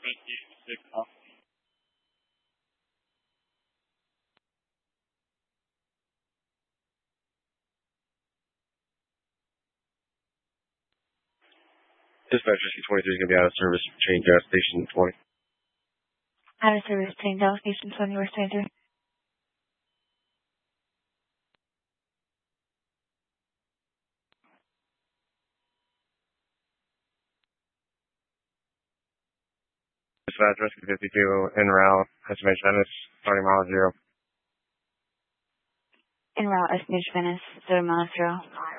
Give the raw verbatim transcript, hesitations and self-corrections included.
Dispatcher C twenty-three is going to be out of service. Change gas station twenty. Out of service, change gas station twenty, where's twenty-three? Dispatch Rescue fifty-two en route, Estimate Venice, starting mile zero. En route, Estimate Venice, zero mile zero.